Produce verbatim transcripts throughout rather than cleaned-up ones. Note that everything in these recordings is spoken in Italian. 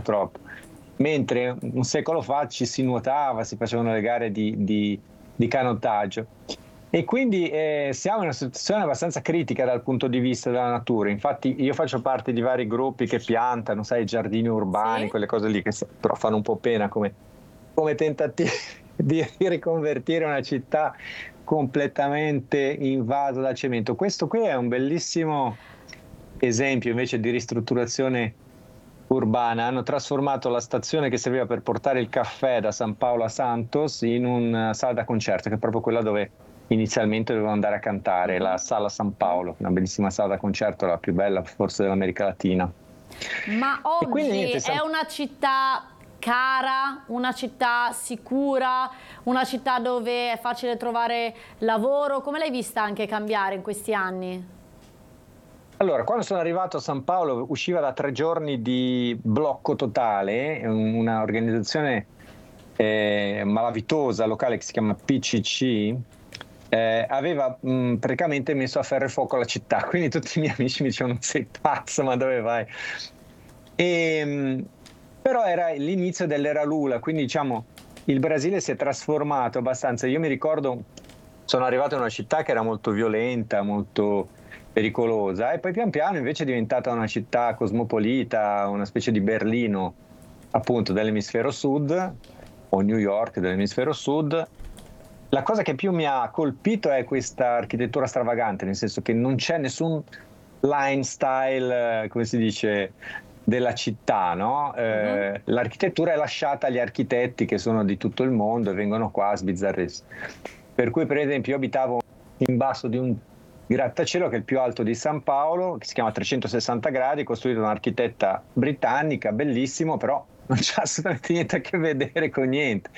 purtroppo. Mentre un secolo fa ci si nuotava, si facevano le gare di, di, di canottaggio. E quindi eh, siamo in una situazione abbastanza critica dal punto di vista della natura. Infatti io faccio parte di vari gruppi che piantano, sai, giardini urbani, Sì. quelle cose lì che però fanno un po' pena come, come tentativi di riconvertire una città completamente invasa dal cemento. Questo qui è un bellissimo esempio invece di ristrutturazione urbana. Hanno trasformato la stazione che serviva per portare il caffè da San Paolo a Santos in una sala da concerto, che è proprio quella dove inizialmente dovevo andare a cantare, la Sala San Paolo, una bellissima sala da concerto, la più bella forse dell'America Latina. Ma E quindi, oggi niente, è San- una città cara, una città sicura, una città dove è facile trovare lavoro? Come l'hai vista anche cambiare in questi anni? Allora, quando sono arrivato a San Paolo usciva da tre giorni di blocco totale, un- una organizzazione eh, malavitosa locale che si chiama P C C, eh, aveva mh, praticamente messo a ferro e fuoco la città, quindi tutti i miei amici mi dicevano sei pazzo, ma dove vai? E, mh, però era l'inizio dell'era Lula, quindi diciamo il Brasile si è trasformato abbastanza. Io mi ricordo, sono arrivato in una città che era molto violenta, molto pericolosa, e poi pian piano invece è diventata una città cosmopolita, una specie di Berlino appunto dell'emisfero sud, o New York dell'emisfero sud. La cosa che più mi ha colpito è questa architettura stravagante, nel senso che non c'è nessun line style, eh, come si dice, della città, no? Eh, Mhm. l'architettura è lasciata agli architetti che sono di tutto il mondo e vengono qua a sbizzarrirsi. Per cui, per esempio, io abitavo in basso di un grattacielo che è il più alto di San Paolo, che si chiama trecentosessanta gradi, costruito da un'architetta britannica, bellissimo, però non c'ha assolutamente niente a che vedere con niente.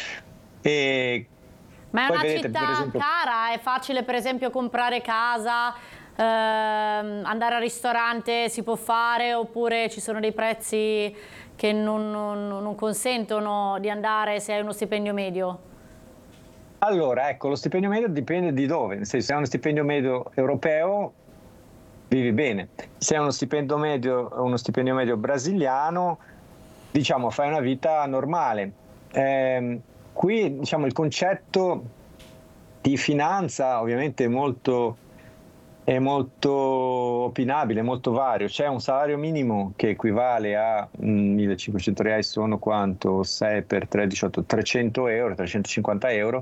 E Ma è poi una vedete, per città esempio, cara? È facile per esempio comprare casa, ehm, andare al ristorante si può fare, oppure ci sono dei prezzi che non, non- non consentono di andare se hai uno stipendio medio? allora, ecco, lo stipendio medio dipende di dove, nel senso, se hai uno stipendio medio europeo, vivi bene. Se hai uno stipendio medio, uno stipendio medio brasiliano, diciamo, fai una vita normale. Ehm, qui, diciamo, il concetto di finanza ovviamente è molto, è molto opinabile, molto vario. C'è un salario minimo che equivale a mm, millecinquecento reali, sono quanto? sei per tre, diciotto, trecento euro, trecentocinquanta euro,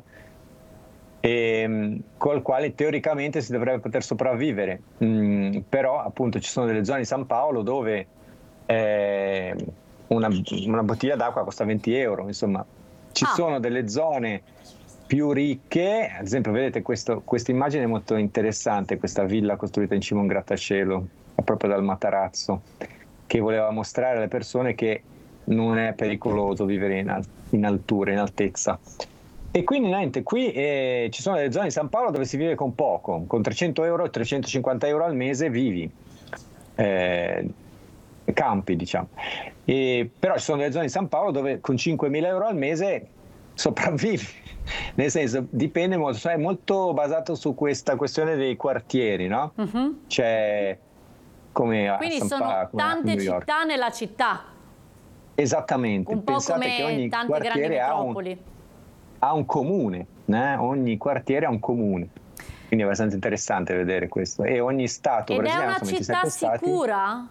e, col quale teoricamente si dovrebbe poter sopravvivere. Mm, però appunto ci sono delle zone di San Paolo dove eh, una, una bottiglia d'acqua costa venti euro, insomma ci Ah, sono delle zone più ricche, ad esempio vedete questa immagine è molto interessante, questa villa costruita in cima a un grattacielo, proprio dal Matarazzo, che voleva mostrare alle persone che non è pericoloso vivere in, al- in altura, in altezza. E quindi niente, qui eh, ci sono delle zone di San Paolo dove si vive con poco, con trecento euro e trecentocinquanta euro al mese vivi, eh, campi diciamo. E, però ci sono delle zone di San Paolo dove con cinquemila euro al mese sopravvivi, nel senso dipende molto, cioè, è molto basato su questa questione dei quartieri, no? mhm. C'è come a Quindi San sono Paolo, come a tante New York. città nella città, Esattamente, un po' pensate che come ogni tante grandi quartiere ha un, metropoli. ha un comune, eh? Ogni quartiere ha un comune, quindi è abbastanza interessante vedere questo. E ogni stato Ed è brasiliano, una sono città ventisette stati. sicura?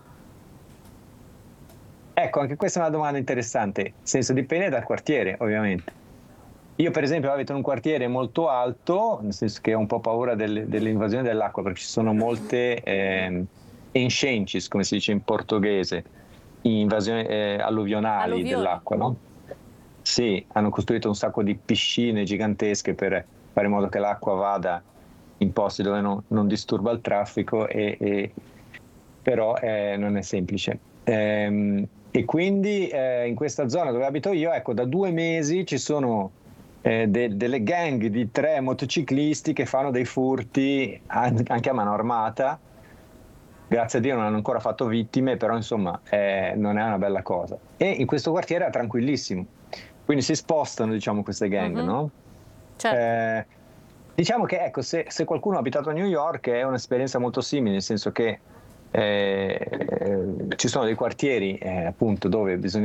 Ecco, anche questa è una domanda interessante, nel senso dipende dal quartiere, ovviamente. Io per esempio abito in un quartiere molto alto, nel senso che ho un po' paura delle- dell'invasione dell'acqua, perché ci sono molte ehm, enchentes, come si dice in portoghese, invasioni eh, alluvionali Alluvioni? dell'acqua, no? Sì, hanno costruito un sacco di piscine gigantesche per fare in modo che l'acqua vada in posti dove non, non disturba il traffico, e, e- però eh, non è semplice. Ehm, e quindi eh, in questa zona dove abito io, ecco, da due mesi ci sono eh, de- delle gang di tre motociclisti che fanno dei furti an- anche a mano armata. Grazie a Dio non hanno ancora fatto vittime, però insomma eh, non è una bella cosa. E in questo quartiere è tranquillissimo, quindi si spostano, diciamo, queste gang, Mhm. no? Certo. Eh, diciamo che ecco, se, se qualcuno ha abitato a New York è un'esperienza molto simile, nel senso che eh, ci sono dei quartieri eh, appunto dove bisogna